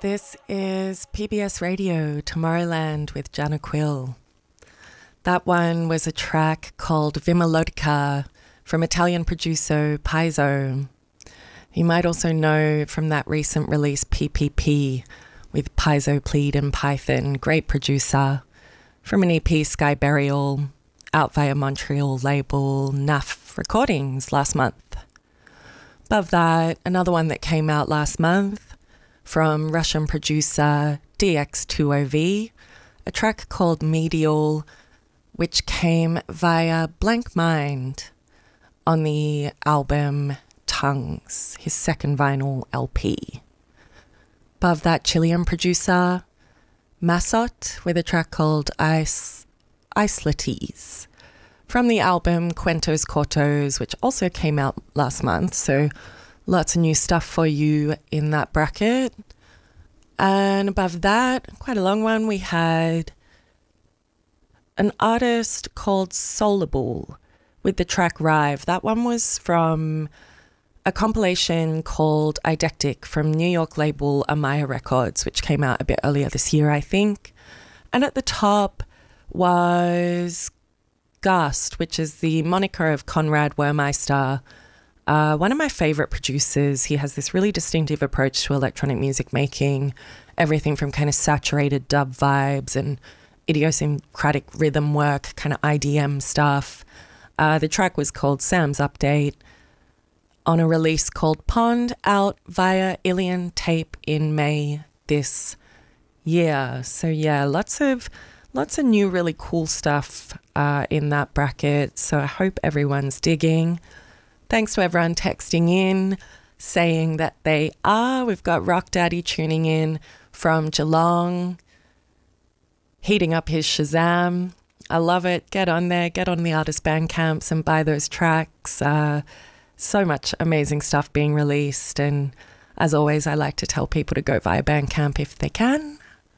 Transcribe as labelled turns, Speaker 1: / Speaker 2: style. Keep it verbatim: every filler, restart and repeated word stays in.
Speaker 1: This is P B S Radio, Tomorrowland with Jana Quill. That one was a track called Vimelodica from Italian producer Paizo. You might also know from that recent release P P P with Paizo Plead and Python, great producer, from an E P Sky Burial, out via Montreal label N A F Recordings last month. Above that, another one that came out last month from Russian producer D X two O V, a track called Medial, which came via Blank Mind on the album Tongues, his second vinyl L P. Above that, Chilean producer Massot with a track called Ice Isolates from the album Cuentos Cortos, which also came out last month, so lots of new stuff for you in that bracket. And above that, quite a long one, we had an artist called Soulable with the track Rive. That one was from a compilation called Eidectic from New York label Amaya Records, which came out a bit earlier this year, I think. And at the top was Gast, which is the moniker of Konrad Wermeister, Uh, one of my favorite producers. He has this really distinctive approach to electronic music making, everything from kind of saturated dub vibes and idiosyncratic rhythm work, kind of I D M stuff. Uh, the track was called Sam's Update on a release called Pond, out via Ilian Tape in May this year. So yeah, lots of lots of new really cool stuff uh, in that bracket. So I hope everyone's digging. Thanks to everyone texting in, saying that they are. We've got Rock Daddy tuning in from Geelong, heating up his Shazam. I love it. Get on there, get on the artist Bandcamps and buy those tracks. Uh, so much amazing stuff being released. And as always, I like to tell people to go via Bandcamp if they can.